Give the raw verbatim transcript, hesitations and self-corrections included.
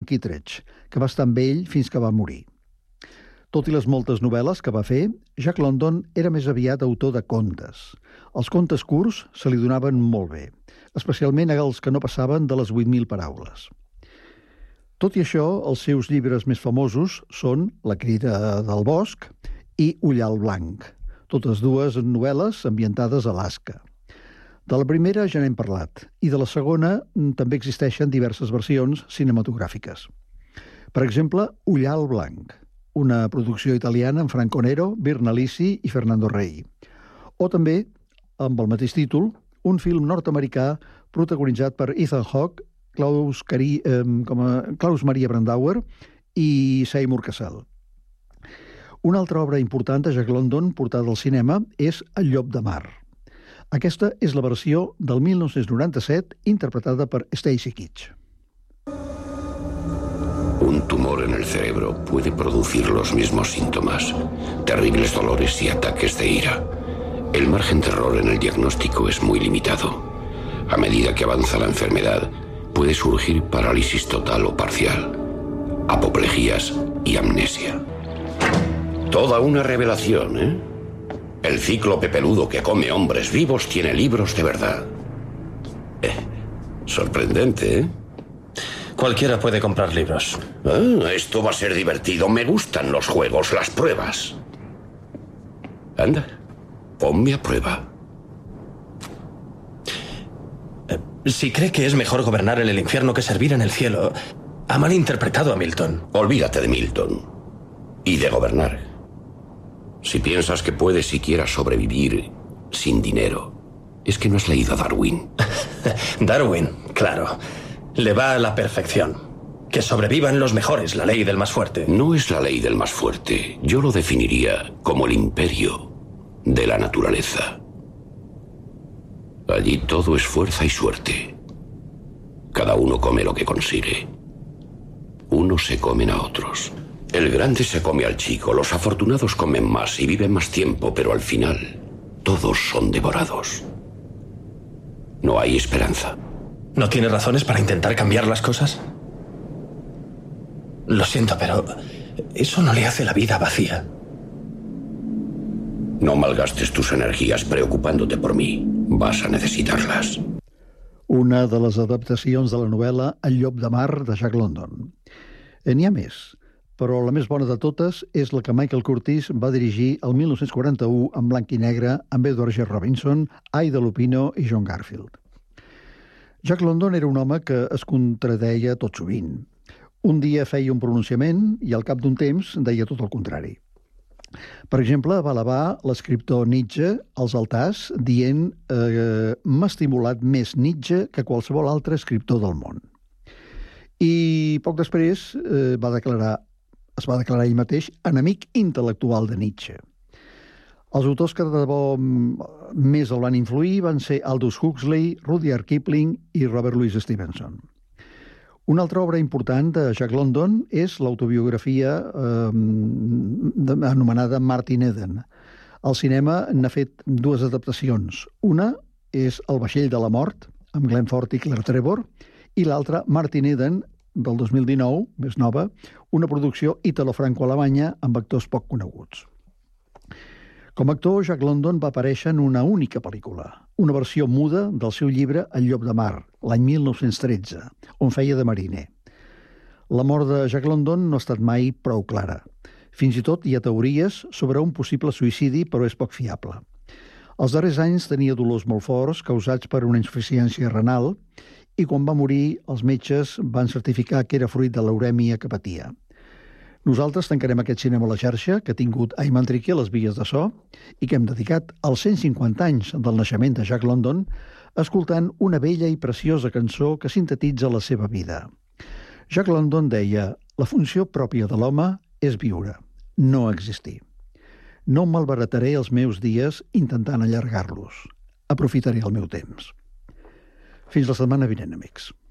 Kittredge, que va estar amb ell fins que va morir. Tot i les moltes novel·les que va fer, Jack London era més aviat autor de contes. Els contes curts se li donaven molt bé, especialment els que no passaven de les vuit mil paraules. Tot i això, els seus llibres més famosos són La crida del bosc i Ullal blanc, totes dues novel·les ambientades a Alaska. De la primera ja n'hem parlat, i de la segona també existeixen diverses versions cinematogràfiques. Per exemple, Ullal blanc, una producció italiana amb Franco Nero, Virna Lisi i Fernando Rey. O també, amb el mateix títol, un film nord-americà protagonitzat per Ethan Hawke, Klaus, Cari, eh, com a Klaus Maria Brandauer i Seymour Cassel. Una altra obra important de Jack London portada al cinema és El llop de mar. Aquesta és la versió del mil nou-cents noranta-set interpretada per Stacy Keach. Un tumor en el cerebro puede producir los mismos síntomas, terribles dolores y ataques de ira. El margen de error en el diagnóstico es muy limitado. A medida que avanza la enfermedad, puede surgir parálisis total o parcial, apoplejías y amnesia. Toda una revelación, ¿eh? El cíclope peludo que come hombres vivos tiene libros de verdad. Eh, sorprendente, ¿eh? Cualquiera puede comprar libros. Ah, esto va a ser divertido. Me gustan los juegos, las pruebas. Anda, ponme a prueba. Eh, si cree que es mejor gobernar en el infierno que servir en el cielo, ha malinterpretado a Milton. Olvídate de Milton. Y de gobernar. Si piensas que puedes siquiera sobrevivir sin dinero, es que no has leído a Darwin. Darwin, claro. Le va a la perfección. Que sobrevivan los mejores, la ley del más fuerte. No es la ley del más fuerte. Yo lo definiría como el imperio de la naturaleza. Allí todo es fuerza y suerte. Cada uno come lo que consigue. Unos se comen a otros. El grande se come al chico, los afortunados comen más y viven más tiempo, pero al final todos son devorados. No hay esperanza. ¿No tiene razones para intentar cambiar las cosas? Lo siento, pero eso no le hace la vida vacía. No malgastes tus energías preocupándote por mí. Vas a necesitarlas. Una de les adaptacions de la novel·la El llop de mar de Jack London. N'hi ha més, però la més bona de totes és la que Michael Curtiz va dirigir el mil nou-cents quaranta-u en blanc i negre amb Edward G. Robinson, Ida Lupino i John Garfield. Jack London era un home que es contradeia tot sovint. Un dia feia un pronunciament i al cap d'un temps deia tot el contrari. Per exemple, va elevar l'escriptor Nietzsche als altars dient eh, «m'ha estimulat més Nietzsche que qualsevol altre escriptor del món». I poc després eh, va declarar, es va declarar ell mateix enemic intel·lectual de Nietzsche. Els autors que de debò més el van influir van ser Aldous Huxley, Rudyard Kipling i Robert Louis Stevenson. Una altra obra important de Jack London és l'autobiografia eh, anomenada Martin Eden. Al cinema n'ha fet dues adaptacions. Una és El vaixell de la mort, amb Glenn Ford i Claire Trevor, i l'altra, Martin Eden, del dos mil dinou, més nova, una producció italo-franco-alemanya amb actors poc coneguts. Com a actor, Jack London va aparèixer en una única pel·lícula, una versió muda del seu llibre El llop de mar, l'any mil nou-cents tretze, on feia de mariner. La mort de Jack London no ha estat mai prou clara. Fins i tot hi ha teories sobre un possible suïcidi, però és poc fiable. Els darrers anys tenia dolors molt forts causats per una insuficiència renal i quan va morir els metges van certificar que era fruit de l'urèmia que patia. Nosaltres tancarem aquest cinema a la xarxa que ha tingut Ayman Triqui a les vies de so i que hem dedicat als cent cinquanta anys del naixement de Jack London escoltant una bella i preciosa cançó que sintetitza la seva vida. Jack London deia: «La funció pròpia de l'home és viure, no existir. No malbarataré els meus dies intentant allargar-los. Aprofitaré el meu temps». Fins la setmana vinent, amics.